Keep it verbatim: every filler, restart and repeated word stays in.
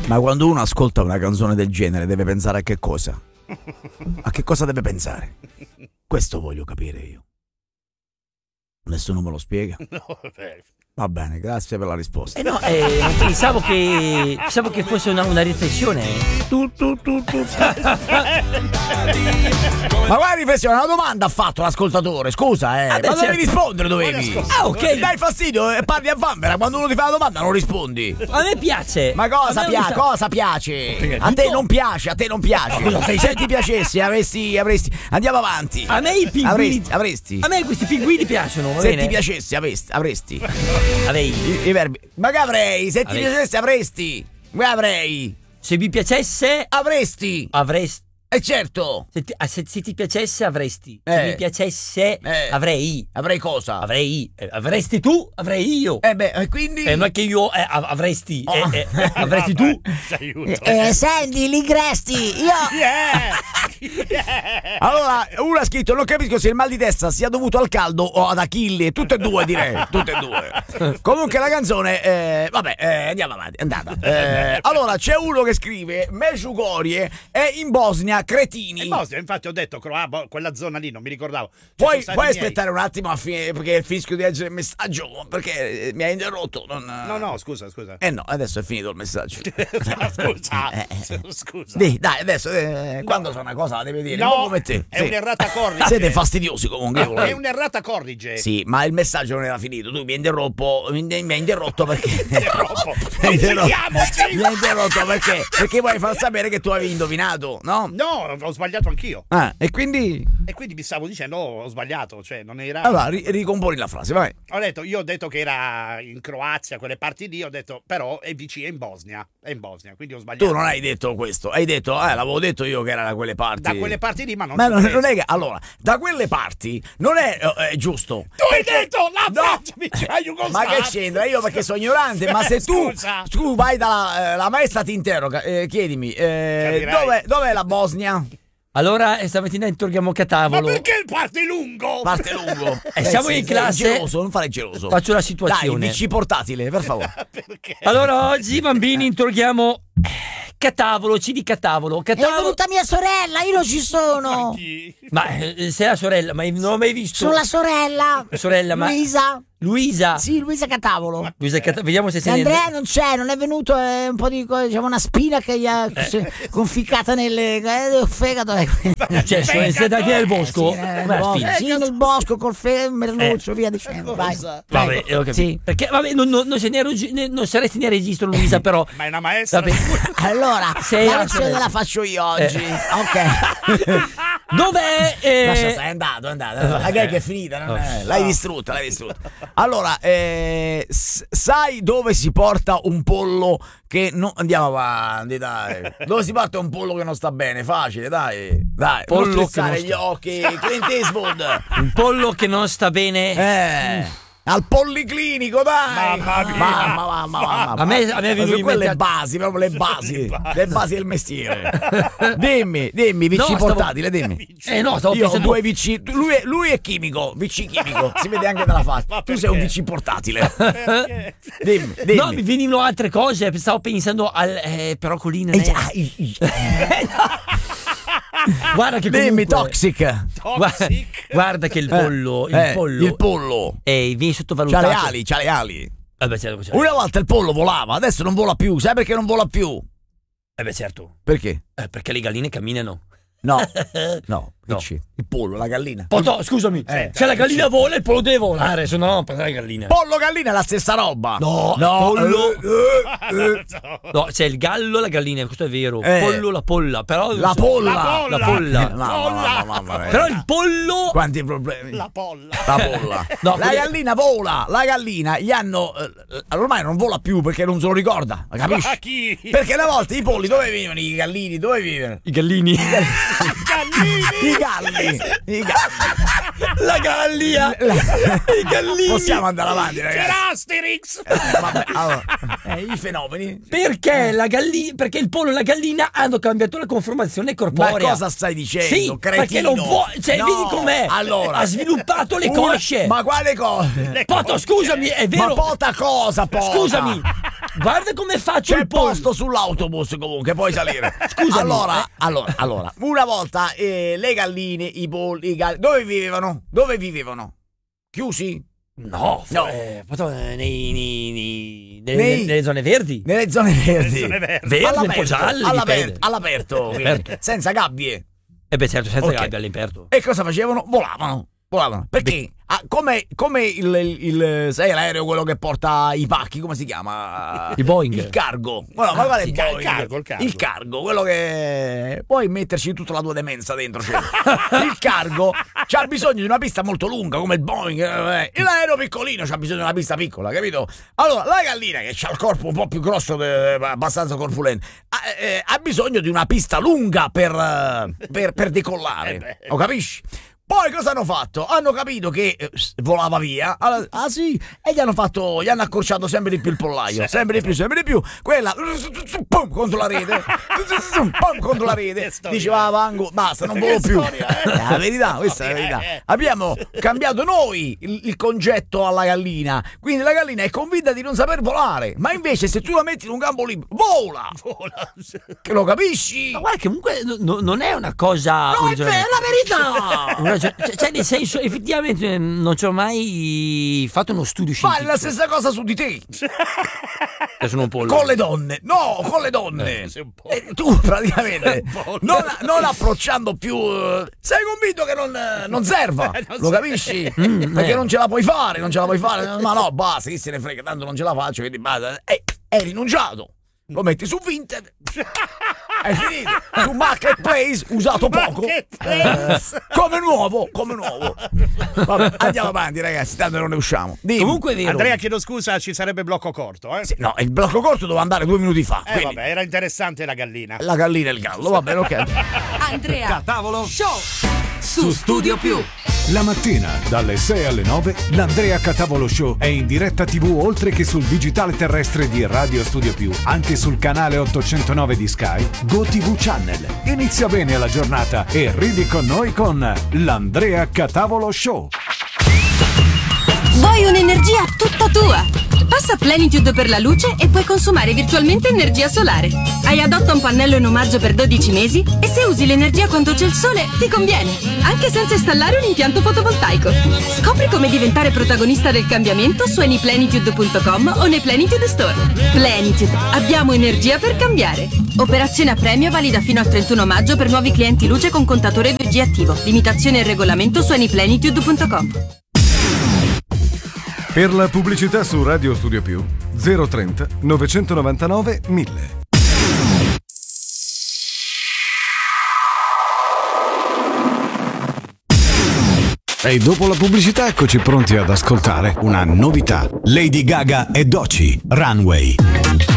Ma quando uno ascolta una canzone del genere deve pensare a che cosa? A che cosa deve pensare? Questo voglio capire io. Nessuno me lo spiega? No, beh. Va bene, grazie per la risposta. Eh no, eh, pensavo che pensavo che fosse una, una riflessione. Tu, tu, tu, tu. Ma quale riflessione? Una domanda ha fatto l'ascoltatore, scusa, eh. Ah, beh, ma dovevi certo. rispondere, dovevi. Ah, ok. Dai fastidio e parli a vanvera. Quando uno ti fa la domanda non rispondi. A me piace. Ma cosa A me piace? non sa- Cosa piace? Perché A te tutto- non piace, a te non piace. No, stai- Se ti piacesse, avresti, avresti. Andiamo avanti. A me i pinguini. Avresti, avresti. A me questi pinguini piacciono, va Se bene? ti piacesse, avresti. avresti. Avrei. I, i verbi. Ma che avrei? Se ti Avrei. piacesse, avresti. Che avrei? Se mi piacesse, Avresti. avresti. E certo. Se ti, ah, se, se ti piacesse, avresti. Se Eh. mi piacesse, Eh. avrei. Avrei cosa? Avrei. Eh, avresti tu, avrei io. Eh beh, e quindi. Eh, non è che io eh, av- avresti. eh, Oh. eh, avresti tu. Aiuto. Eh, senti, Ligresti, io. Allora, uno ha scritto: non capisco se il mal di testa sia dovuto al caldo o ad Achille. Tutte e due, direi. Tutte e due. Comunque, la canzone, eh, vabbè, eh, andiamo avanti. Andata. Eh, allora, c'è uno che scrive: Medjugorje è in Bosnia, cretini. In Bosnia, infatti ho detto ah, boh, quella zona lì non mi ricordavo. Ci Puoi, sono stati puoi miei. aspettare un attimo a fine, perché fischio di leggere il messaggio? Perché mi hai interrotto. Non... No, no, scusa, scusa. Eh no, adesso è finito il messaggio. No, scusa. Eh, eh. Scusa. Dì, dai, adesso eh, quando c'è una cosa la devi dire. No, un po' come te. è un'errata corrige. Siete fastidiosi comunque. io È volevo- un'errata corrige. Sì, ma il messaggio non era finito. Tu mi hai interrotto, mi, mi hai interrotto perché. Interrotto. Mi hai interrotto- Uccidiamoci! Mi hai interrotto perché? Perché vuoi far sapere che tu avevi indovinato, no? No, ho sbagliato anch'io. Ah, e quindi. E quindi mi stavo dicendo, oh, ho sbagliato, cioè non era. Allora, ri- ricomponi la frase, vai. Ho detto, io ho detto che era in Croazia, quelle parti lì, ho detto, però è vicino, è in Bosnia. È in Bosnia, quindi ho sbagliato. Tu non hai detto questo, hai detto, eh, l'avevo detto io che era da quelle parti. Da quelle parti lì, ma non Ma ci ho non, preso. non è che. Allora, da quelle parti non è, eh, è giusto. Tu hai Perché- detto la No. Francia vicino a Ma Jugoslavia. che c'entra? Io perché sono ignorante, ma se tu, Scusa. tu vai dalla eh, la maestra ti interroga, eh, chiedimi, eh, Capirai. dov'è, dov'è la Bosnia? Allora, eh, stamattina interroghiamo Ma Catavolo. perché il parte lungo? Parte lungo. Eh, siamo sì, in sei classe. geloso, non fare geloso. Faccio la Dai, situazione. P C portatile, per favore. Perché? Allora, oggi, bambini, interroghiamo Catavolo, C di Catavolo. È Catavolo. venuta mia sorella, io non ci sono. Chi? Ma eh, sei la sorella, ma non l'ho mai visto. Sono la sorella. Sorella, ma. Luisa. Luisa. Sì, Luisa Catavolo. Luisa Catavolo. Vediamo se se ne Andrea non c'è, non è venuto, è un po' di co- diciamo una spina che gli ha si- conficcata nelle eh, fegato. eh. Cioè, sono entrati nel bosco. Sì, nel Ma bosco, fine. sì, nel bosco col fe- merluzzo, via dicendo. Vai. Vabbè, ho capito. Sì. Perché, vabbè, non, non, non, se ne ero gi- ne- non saresti nel registro, Luisa, però. Ma è una maestra. Vabbè. Allora, Sei la la lezione sorella. la faccio io oggi. Eh. Ok. Dov'è? eh, Lascia stare, è andato, è andato. La gag è finita, non è- l'hai distrutta, l'hai distrutta. Allora, eh, s- sai dove si porta un pollo che non. Andiamo avanti, dai. Dove si porta un pollo che non sta bene? Facile, dai. Dai, Pollo non che strizzare non gli sta- occhi. Clint Eastwood. Un pollo che non sta bene. Eh. Al policlinico, dai! Mamma mia. Mamma, mamma, mamma. A me- a me è venuto in quelle mente- basi, proprio le basi. le basi. Le basi del mestiere. Dimmi, dimmi, V C No, stavo- portatile, dimmi. Eh no, stavo Io ho pensando. due V C. tu- Lui è, lui è chimico, V C chimico. Si vede anche dalla faccia. Ma Tu sei un perché? V C portatile. Perché? Dimmi, dimmi. No, mi venivano altre cose. Stavo pensando al. Eh, però con lì non Eh, è- già, i- i- Guarda che Dimmi, comunque- toxic. Guarda, Toxic. guarda che il pollo. Il Eh, pollo. il pollo. eh, viene C'ha sottovalutato. le ali, c'ha le ali. Eh beh, certo, certo. Una volta il pollo volava, adesso non vola più. Sai perché non vola più? Eh beh, certo. Perché? Eh, perché le galline camminano. No, no, No. che c'è? Il pollo, la gallina. Poto, scusami. Eh, se la gallina vola, il pollo deve volare. Se no, non prendere la gallina. Pollo gallina è la stessa roba. No, no, pollo- eh, eh, eh. No, c'è il gallo e la gallina, questo è vero. Eh. Pollo, la polla. Però La polla. La polla. La polla. Eh, mamma, mamma, mamma mia. Però il pollo. Quanti problemi. La polla. La polla. No, la quelli- gallina vola. La gallina gli hanno. eh, ormai non vola più perché non se lo ricorda. Capisci? Ma chi? Perché una volta i polli dove vivono? I gallini dove vivono? I gallini. Gallini. I galli. I galli. La gallia. I gallini. Possiamo andare avanti, ragazzi. C'era Asterix. Eh, vabbè, allora, eh, i fenomeni. Perché la gallina, perché il pollo e la gallina hanno cambiato la conformazione corporea. Ma cosa stai dicendo? Sì, cretino? perché non può, cioè No, vedi com'è? Allora, Ha sviluppato le una- cosce. Ma quale cose? Poto, scusami, è vero. Ma pota cosa, pota? Scusami. Guarda come faccio C'è il pollo. posto sull'autobus comunque, puoi salire. Scusami, Allora, eh. allora, allora, una volta eh, le galline, i polli, i galli, dove vivevano? Dove vivevano? Chiusi? No, No. eh, però, eh, nei, nei- nei- nelle, Nei- nelle zone verdi. Nelle zone verdi. Zone verdi. Verde, un po' All'aperto, gialle, all'aperto, dipende. all'aperto, quindi, All'aperto. senza gabbie. E beh, certo, senza Ok. gabbia all'imperto. E cosa facevano? Volavano. Volavano. Perché? Ah, come, come il, il, il- sai l'aereo quello che porta i pacchi, come si chiama? Il Boeing. Il cargo. Bueno, ma Ah, guarda sì, il, il Boeing. cargo, il cargo. Il cargo, quello che puoi metterci tutta la tua demenza dentro. Cioè. Il cargo c'ha bisogno di una pista molto lunga, come il Boeing. eh, E l'aereo piccolino c'ha bisogno di una pista piccola, capito? Allora, la gallina che ha il corpo un po' più grosso, che- abbastanza corpulento, ha, eh, ha bisogno di una pista lunga per, eh, per, per decollare. Eh beh. Lo capisci? Poi cosa hanno fatto? Hanno capito che eh, volava via. Allora, ah sì, e gli hanno fatto, gli hanno accorciato sempre di più il pollaio, sempre di più, sempre di più. Quella pum, contro la rete, pum, contro la rete. Che storia. Diceva Vango, basta, non volo Che più. storia, eh? È la verità, questa è la verità. Eh, eh. Abbiamo cambiato noi il, il concetto alla gallina. Quindi la gallina è convinta di non saper volare. Ma invece se tu la metti in un campo libero, vola! Vola. Che lo capisci? Ma guarda che comunque no- no- non è una cosa... No, è vero, è la verità! Una- cioè, cioè, nel senso, effettivamente non ci ho mai fatto uno studio Fai scientifico. la stessa cosa su di te. Che sono un pollo. Con le donne, no, con le donne. Eh, sei un po'. E tu praticamente Un po'. non, non approcciando più, eh, sei convinto che non, eh, non serva, Eh, non lo serve. capisci? Mm, Perché eh. non ce la puoi fare, non ce la puoi fare. Ma no, basta, chi se ne frega, tanto non ce la faccio, quindi basta. E hai rinunciato. Lo metti su Vinted. È finito. Su Marketplace usato poco. Marketplace. Eh, come nuovo, come nuovo. Vabbè, andiamo avanti, ragazzi, tanto non ne usciamo. Dimmi. Comunque è vero. Andrea, chiedo scusa, ci sarebbe blocco corto, eh? Sì, no, il blocco corto doveva andare due minuti fa. Eh, quindi vabbè, era interessante la gallina. la gallina e il gallo, va bene, ok. Andrea Tavolo Show su Studio Più. La mattina dalle sei alle nove l'Andrea Catavolo Show è in diretta tivù oltre che sul digitale terrestre di Radio Studio Più, anche sul canale ottocentonove di Sky, GoTV Channel. Inizia bene la giornata e ridi con noi con l'Andrea Catavolo Show. Vuoi un'energia tutta tua? Passa Plenitude per la luce e puoi consumare virtualmente energia solare. Hai adotta un pannello in omaggio per dodici mesi e se usi l'energia quando c'è il sole ti conviene, anche senza installare un impianto fotovoltaico. Scopri come diventare protagonista del cambiamento su anyplenitude punto com o nei Plenitude Store. Plenitude, abbiamo energia per cambiare. Operazione a premio valida fino al trentuno maggio per nuovi clienti luce con contatore due G attivo. Limitazione e regolamento su anyplenitude punto com. Per la pubblicità su Radio Studio Più zero trenta novecentonovantanove mille. E dopo la pubblicità eccoci pronti ad ascoltare una novità. Lady Gaga e Doechii, Runway.